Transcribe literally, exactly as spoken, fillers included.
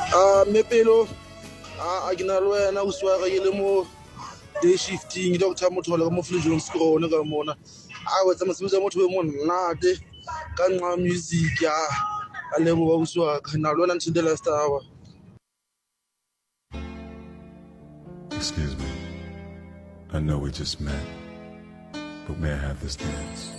Ah, me pelo a ke na le wena o swa ga ke le mo day shifting doctor motho le mo flejon scroll ka mona a wetsa mosebetsi motho be mo nnate ka nqa music ya a le bo uswa ka na le wena until the last hour. Excuse me. I know we just met, but may I have this dance?